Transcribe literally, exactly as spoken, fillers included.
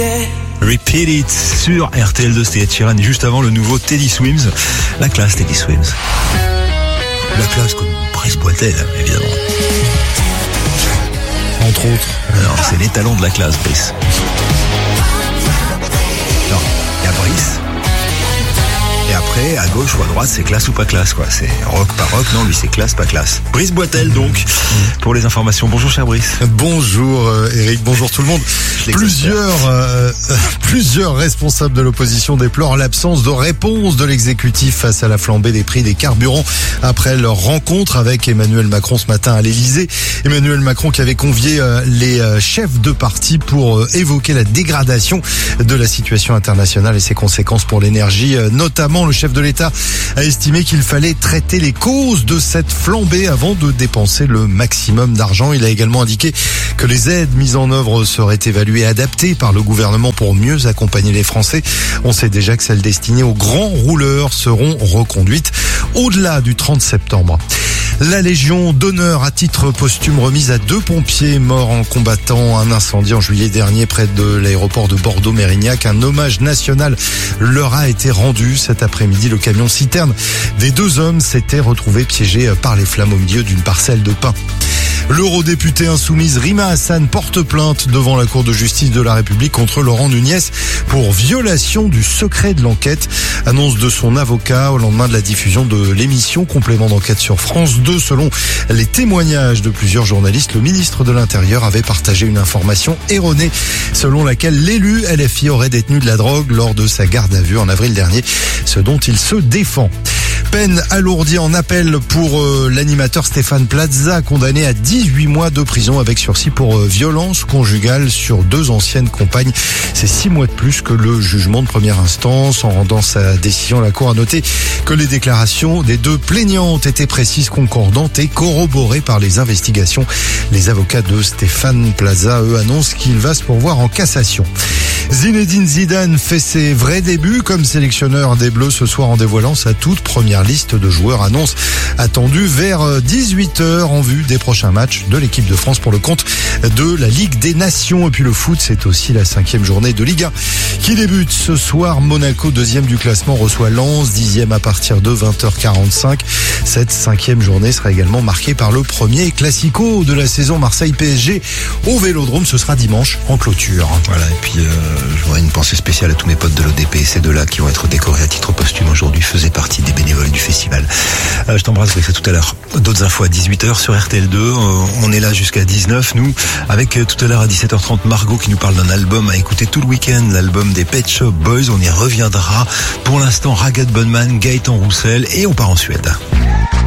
Repeat It sur R T L deux, c'était Ed Sheeran, juste avant le nouveau Teddy Swims. La classe Teddy Swims. La classe comme Brice Boitel, évidemment. Entre autres. Alors, c'est les talons de la classe, Brice. Non, il y a Brice. Et après, à gauche ou à droite, c'est classe ou pas classe, quoi. C'est rock, pas rock. Non, lui, c'est classe, pas classe. Brice Boitel, donc, pour les informations. Bonjour, cher Brice. Bonjour, euh, Eric. Bonjour tout le monde. Plusieurs, euh, plusieurs responsables de l'opposition déplorent l'absence de réponse de l'exécutif face à la flambée des prix des carburants après leur rencontre avec Emmanuel Macron ce matin à l'Elysée. Emmanuel Macron qui avait convié euh, les euh, chefs de parti pour euh, évoquer la dégradation de la situation internationale et ses conséquences pour l'énergie, euh, notamment. Le chef de l'État a estimé qu'il fallait traiter les causes de cette flambée avant de dépenser le maximum d'argent. Il a également indiqué que les aides mises en œuvre seraient évaluées et adaptées par le gouvernement pour mieux accompagner les Français. On sait déjà que celles destinées aux grands rouleurs seront reconduites au-delà du trente septembre. La Légion d'honneur à titre posthume remise à deux pompiers morts en combattant un incendie en juillet dernier près de l'aéroport de Bordeaux-Mérignac. Un hommage national leur a été rendu cet après-midi. Le camion citerne des deux hommes s'était retrouvé piégé par les flammes au milieu d'une parcelle de pin. L'eurodéputée insoumise Rima Hassan porte plainte devant la Cour de justice de la République contre Laurent Nunez pour violation du secret de l'enquête. Annonce de son avocat au lendemain de la diffusion de l'émission Complément d'enquête sur France deux. Selon les témoignages de plusieurs journalistes, le ministre de l'Intérieur avait partagé une information erronée selon laquelle l'élu L F I aurait détenu de la drogue lors de sa garde à vue en avril dernier, ce dont il se défend. Peine alourdie en appel pour euh, l'animateur Stéphane Plaza, condamné à dix-huit mois de prison avec sursis pour euh, violence conjugale sur deux anciennes compagnes. C'est six mois de plus que le jugement de première instance. En rendant sa décision, la Cour a noté que les déclarations des deux plaignantes étaient précises, concordantes et corroborées par les investigations. Les avocats de Stéphane Plaza, eux, annoncent qu'il va se pourvoir en cassation. Zinedine Zidane fait ses vrais débuts comme sélectionneur des Bleus ce soir en dévoilant sa toute première liste de joueurs. Annonce attendue vers dix-huit heures en vue des prochains matchs de l'équipe de France pour le compte de la Ligue des Nations. Et puis le foot, c'est aussi la cinquième journée de Ligue un qui débute ce soir. Monaco, deuxième du classement, reçoit Lens, dixième à partir de vingt heures quarante-cinq. Cette cinquième journée sera également marquée par le premier classico de la saison Marseille-P S G au Vélodrome. Ce sera dimanche en clôture. Voilà, et puis euh, j'aurais une pensée spéciale à tous mes potes de l'O D P. Ces deux-là qui vont être décorés à titre posthume aujourd'hui faisaient partie des bénévoles du festival. Euh, je t'embrasse, c'est tout à l'heure. D'autres infos à dix-huit heures sur R T L deux. Euh, on est là jusqu'à dix-neuf, nous, avec euh, tout à l'heure à dix-sept heures trente, Margot qui nous parle d'un album à écouter tout le week-end, l'album des Pet Shop Boys. On y reviendra. Pour l'instant, Ragged Bunman, Gaëtan Roussel, et on part en Suède.